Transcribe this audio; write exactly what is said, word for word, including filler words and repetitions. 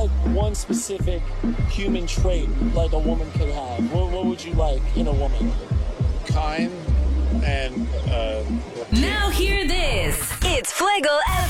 like one specific human trait like a woman could have, what, what would you like in a woman? Kind and uh now hear this. It's Fuego